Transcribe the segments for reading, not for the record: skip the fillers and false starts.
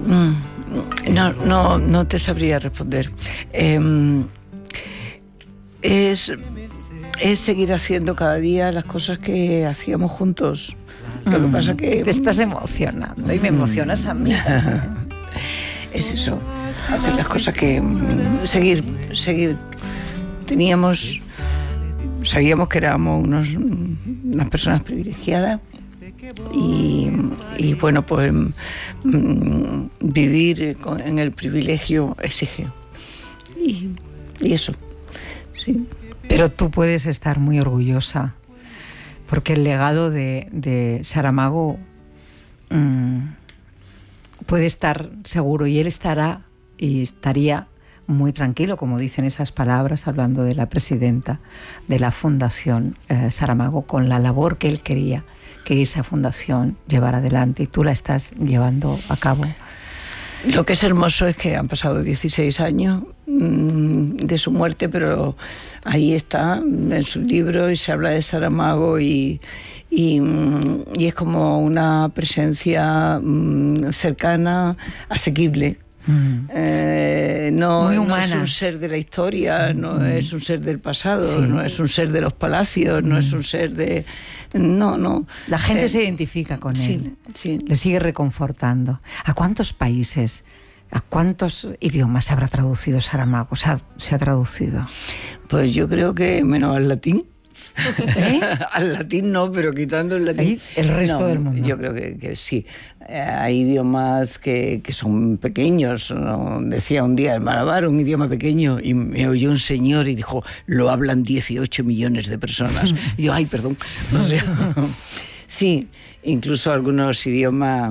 No te sabría responder. Es seguir haciendo cada día las cosas que hacíamos juntos. Lo que pasa que te estás emocionando y me emocionas a mí. Es eso, hacer las cosas que seguir. Sabíamos que éramos unas personas privilegiadas y bueno, pues vivir en el privilegio exige y eso, sí. Pero tú puedes estar muy orgullosa porque el legado de Saramago puede estar seguro, y él estará y estaría muy tranquilo, como dicen esas palabras, hablando de la presidenta de la Fundación Saramago, con la labor que él quería que esa fundación llevara adelante, y tú la estás llevando a cabo. Lo que es hermoso es que han pasado 16 años de su muerte, pero ahí está en su libro y se habla de Saramago y es como una presencia cercana, asequible. No es un ser de la historia, no es un ser del pasado, no es un ser de los palacios, no es un ser de... No. La gente se identifica con él, le sigue reconfortando. ¿A cuántos países, a cuántos idiomas habrá traducido Saramago? ¿Se ha traducido? Pues yo creo que menos al latín. Al latín no, pero quitando el latín, el resto del mundo. Yo creo que sí. Hay idiomas que son pequeños, ¿no? Decía un día el malabar, un idioma pequeño, y me oyó un señor y dijo, lo hablan 18 millones de personas. Y yo, ay, perdón. O sea, sí, incluso algunos idiomas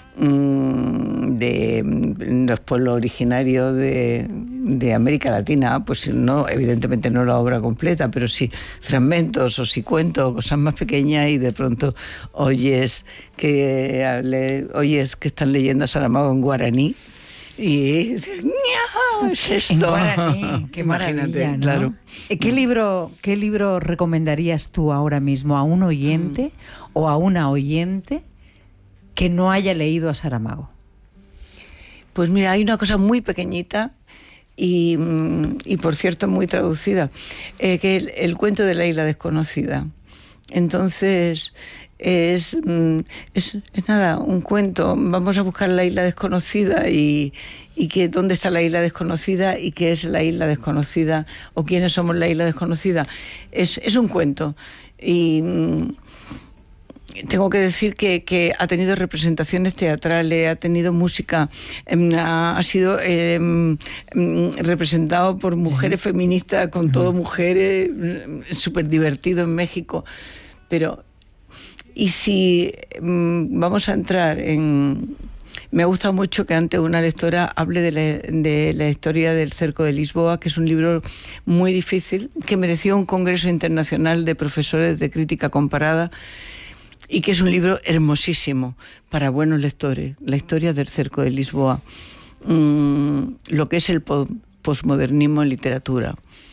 de los pueblos originarios de América Latina, pues no, evidentemente no la obra completa, pero sí fragmentos, o sí cuentos, cosas más pequeñas, y de pronto oyes que están leyendo a Saramago en guaraní y es esto. En guaraní, qué maravilla, ¿no? Claro. ¿Qué libro recomendarías tú ahora mismo a un oyente o a una oyente que no haya leído a Saramago? Pues mira, hay una cosa muy pequeñita y por cierto muy traducida, que es el cuento de la isla desconocida. Entonces es nada, un cuento. Vamos a buscar la isla desconocida y que dónde está la isla desconocida y qué es la isla desconocida o quiénes somos la isla desconocida. Es un cuento y tengo que decir que ha tenido representaciones teatrales, ha tenido música, ha sido representado por mujeres feministas, con todo mujeres, súper divertido en México. Pero, y si vamos a entrar en... Me gusta mucho que antes una lectora hable de la historia del cerco de Lisboa, que es un libro muy difícil, que mereció un congreso internacional de profesores de crítica comparada, y que es un libro hermosísimo para buenos lectores, la historia del cerco de Lisboa, lo que es el posmodernismo en literatura.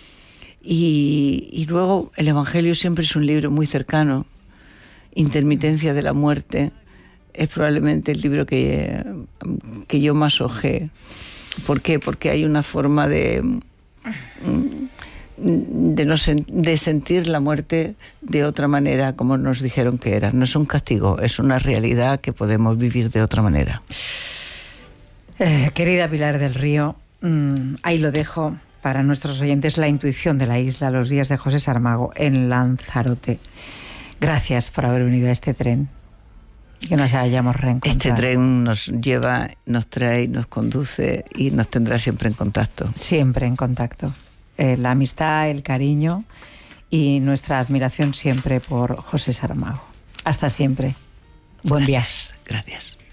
Y luego el Evangelio siempre es un libro muy cercano. Intermitencia de la muerte es probablemente el libro que yo más hojeé. ¿Por qué? Porque hay una forma de sentir la muerte de otra manera, como nos dijeron que era. No es un castigo, es una realidad que podemos vivir de otra manera. Querida Pilar del Río, ahí lo dejo para nuestros oyentes, La intuición de la isla, los días de José Saramago en Lanzarote. Gracias por haber venido a este tren, que nos hayamos reencontrado. Este tren nos lleva, nos trae, nos conduce y nos tendrá siempre en contacto. Siempre en contacto. La amistad, el cariño y nuestra admiración siempre por José Saramago. Hasta siempre. Buen viaje. Gracias.